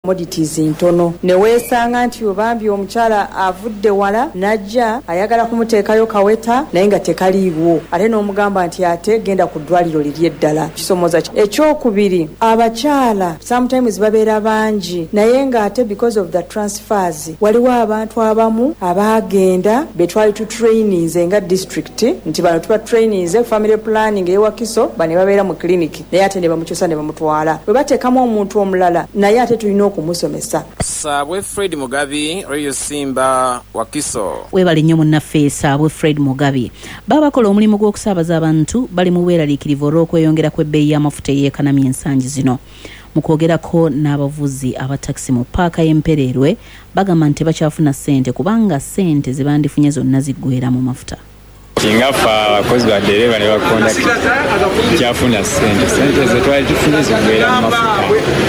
commodities ntono ne weesanga nti obambi omukyala avudde wala najja ayagala kumuteekayo kaweta naye nga tekaliiwo ate n'omugamba nti ate genda ku ddwaliro liri eddala kisomoza ekyokubiri abakyala sometimes babeera bangi naye nga ate because of the transfers waliwo abantu abamu abaagenda betwali tu trainings nga district nti bano tuba trainings family planning ewakiso bane babeera mu clinic naye ate ne bamukyusa ne bamutwala bwe bateekamu omuntu omulala naye ate tulina okumusomesa. Saabwe Fred Mugabi, Radio Simba, Wakiso. Webale nnyo munnaffe Saabwe Fred Mugabi. Baba bakola omulimu gw'okusaabaza abantu bali mu bweraliikirivu olw'okweyongera kw'ebbeeyi y'amafuta eyeekanamye ensangi zino. Mu kwogerako n'abavuzi abatakisi mu paaka y'Empererwe bagamba nti bakyafuna ssente kubanga ssente ze bandifunye zonna ziggwera mu mafuta. Kingafa abakozi ba dereva ne bakondakita kyafuna sente ze twali tufunye zigwera mu mafuta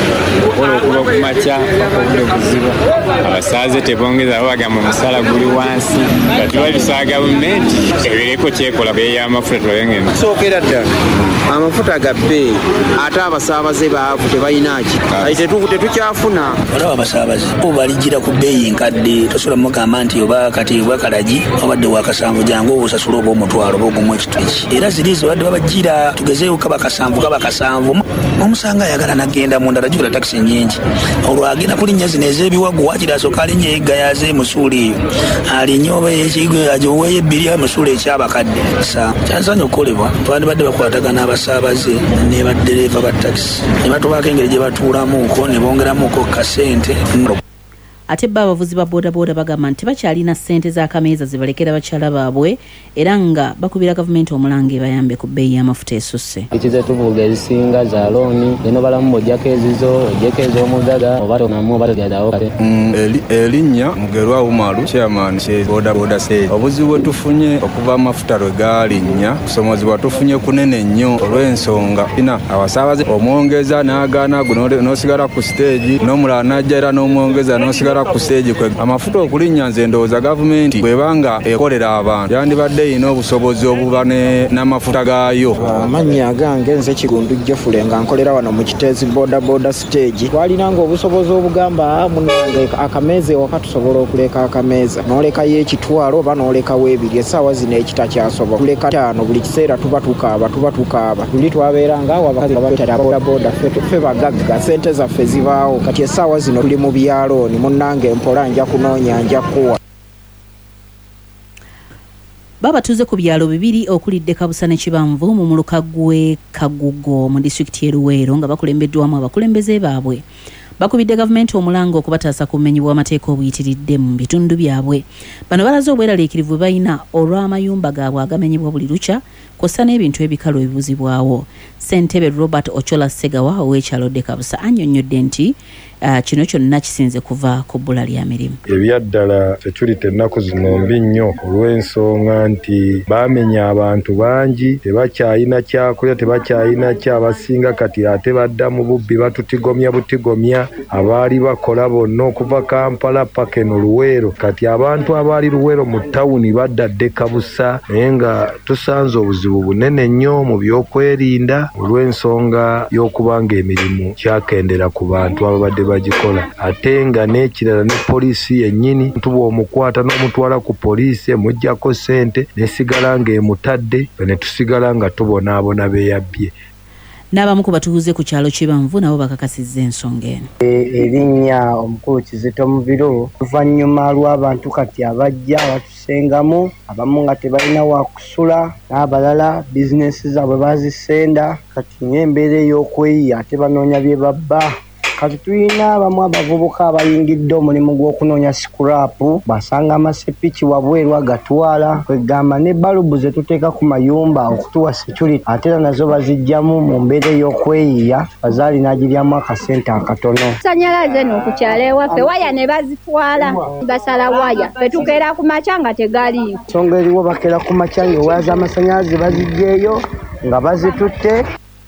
okuba ku makya obudde buzibu abasaaze tebongeza bagamba omusala guli wansi kati babisaba gavumenti ebeereko kyekola bbeeyi y'amafuta tulabenga sookera ddala amafuta ga bbeeyi ate abasaabaze baavu tebalinaaki tetukyafuna olaba abasaabaze obaligira ku bbeeyi nkadde tosobola mugamba nti oba kati bwakalagi obadde wakasanvu jangu obusasula oba omutwalo oba ogumu ekitweki era zirizo badde babagira tugezeewo kaba kasanvu omusanga ayagala nagenda mundala jula takisi nyingi olwo agenda kulinnya zino ez'ebiwagu wakiri asooka alinnya egayaze emusuuli eyo alinnya oba agiweeyo ebbiri emusuuli ekyabakadde sa kyansanya okukolebwa twandibadde bakwatagana abasaabaze ne baddereeva ba takisi ne batubaako engeri gye batuulamuuko ne bongeramuuko kasente. Ate abavuzi ba bodaboda bagamba nti bakyalina ssente z'akameeza zibalekera bakyala baabwe era nga bakubira gavumenti omulanga ebayambe ku bbeeyi y'amafuta esusse. Ekize tuvuga ezisinga za looni eno balamu ojjako ezizo ojjeko ez'omugaga oba tonamu oba togyadawo kate. Erinnya Mugerwa Umaru chairman kye bodaboda stage. Obuzibu bwe tufunye okuva amafuta lwe galinnya kusomozebwa tufunye kunene nnyo olw'ensonga ina abasaabaze omwongeza n'agaana n'osigala ku stage n'omulala n'ajja era n'omwongeza n'osigala ku stage kwe amafuta okulinnya nze ndowooza gavumenti bwebanga ekolera abantu yandibadde yina obusobozi obuba n'amafuta gaayo. Amannya gange nze Kigundu Jeffule nga nkolera wano mu Kiteezi bodaboda stage. Twalinanga obusobozi obugamba munange akameeza ewaka tusobola okuleka akameeza n'olekayo ekitwalo oba n'olekawo ebiri essaawa zino ekitakyasobola tuleka 5 buli kiseera tuba tukaaba tuli twabeeranga awo abakazi abatera bodaboda ffe bagagga ssente zaffe zibaawo kati essaawa zino tuli mu byalooni munnange mpola nja kunoonya nja kuwa. Babatuuze ku byalo bibiri okulidde Kabusa ne Kibanvu mu muluka gwe Kagugo mu disitulikiti y'e Luweero nga bakulembeddwamu abakulembeze baabwe. Bakubidde gavumenti omulanga okubataasa ku bumenyi bw'amateeka obuyitiridde mu bitundu byabwe. Bano balaze obweraliikirivu balina olw'amayumba gaabwe agamenyebwa buli lukya kw'ossa n'ebintu ebikalu ebibuzibwawo. Ssentebe Robert Ochola Segawa ow'ekyalo de Kabusa annyonnyodde nti kino kyonna kisinze kuva ku bbula lya mirimu. Ebyaddala tekirite ennaku zino mbi nnyo olw'ensonga nti baamenya abantu bangi tebakyayina kyakulya tebakyayina kyabasinga kati ate badda mu bubbi batutigomya butigomya abaali bakola bonna okuva Kampala paka eno Luweero kati abantu abaali Luweero mu tawuni baddadde Kabusa naye nga tusanze obuzibu bunene nnyo mu byokwerinda olw'ensonga y'okubanga emirimu kyakendera ku bantu ababadde bagikola ate nga n'ekirala ne poliisi yennyini ntuba omukwata n'omutwala ku poliisi emuggyako ssente nesigala ng'emutadde ne tusigala nga tubonaabona beeyabbye. N'abamu ku batuuze ku kyalo Kibanvu nabo bakakasizza ensonga eno. Erinnya omukulu Kizito Mubiro luvannyuma lw'abantu kati abajja batusengamu abamu nga tebalina wakusula n'abalala bizinesi zaabwe bazisenda kati n'embeera ey'okweyiya ate banoonya bye babba. Kati tulina abamu abavubuka abayingidde omulimu gw'okunoonya sikurapu basanga amasepiki wabweru agatwala kwegamba ne balubu ze tuteeka ku mayumba okutuwa security ate era nazo baziggyamu mu mbeera ey'okweyiya bazaali n'agiryamu akasente akatono. Sannyalaze eno ku kyalo ewaffe waya ne bazitwala basala waya fetukeera ku makya nga tegaliiko. Nsonga eriwo bakeera ku makya ng'ewaya z'amasannyalaze baziggyeyo nga bazitutte.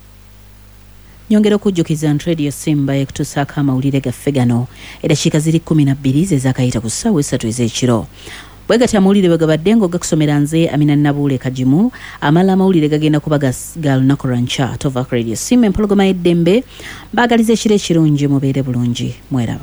Nyongera okujjukiza nti Radio Simba ekutusaako amawulire gaffe gano eddakiika ziri 12 ze zaakayita ku ssaawa 3 ez'ekiro. Bwe gati amawulire bwe gabadde ng'ogakusomera nze Amina Nabuule Kajimu amala amawulire gagenda kuba ga lunaku lwa nkya tova ku Radio Simba empologoma y'eddembe mbaagaliza ekiro ekirungi mubeere bulungi mweraba.